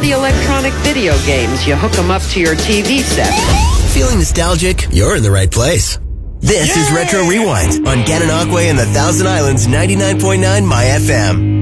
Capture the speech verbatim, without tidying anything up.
the electronic video games, you hook them up to your T V set. Feeling nostalgic? You're in the right place. This Yay! Is Retro Rewind on Gananoque and the Thousand Islands ninety-nine point nine My F M.